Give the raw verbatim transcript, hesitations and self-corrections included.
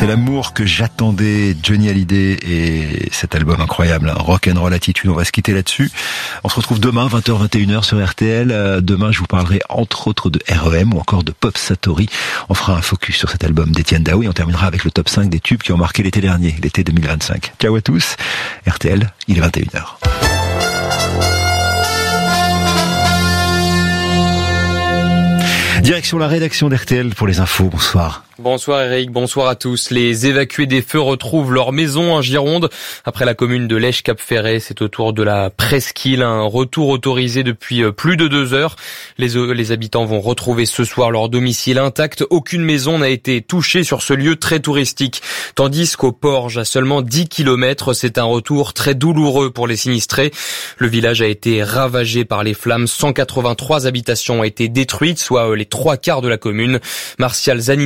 C'est l'amour que j'attendais, Johnny Hallyday et cet album incroyable, hein, Rock'n'Roll Attitude. On va se quitter là-dessus. On se retrouve demain, vingt heures, vingt et une heures sur R T L. Euh, demain, je vous parlerai entre autres de R E M ou encore de Pop Satori. On fera un focus sur cet album d'Étienne Dao et on terminera avec le top cinq des tubes qui ont marqué l'été dernier, l'été deux mille vingt-cinq. Ciao à tous. R T L, il est vingt et une heures. Direction la rédaction d'R T L pour les infos. Bonsoir. Bonsoir Eric, bonsoir à tous. Les évacués des feux retrouvent leur maison en Gironde. Après la commune de Lèche-Cap-Ferret, c'est au tour de la Presqu'île. Un retour autorisé depuis plus de deux heures. Les, les habitants vont retrouver ce soir leur domicile intact. Aucune maison n'a été touchée sur ce lieu très touristique. Tandis qu'au Porge, à seulement dix kilomètres, c'est un retour très douloureux pour les sinistrés. Le village a été ravagé par les flammes. cent quatre-vingt-trois habitations ont été détruites, soit les trois quarts de la commune. Martial Zanin